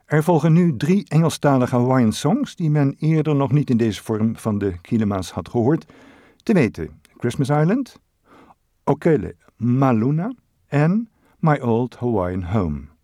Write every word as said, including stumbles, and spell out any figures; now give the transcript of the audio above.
Er volgen nu drie Engelstalige Hawaiian songs die men eerder nog niet in deze vorm van de Kilema's had gehoord. Te weten Christmas Island, Okele Maluna en My Old Hawaiian Home.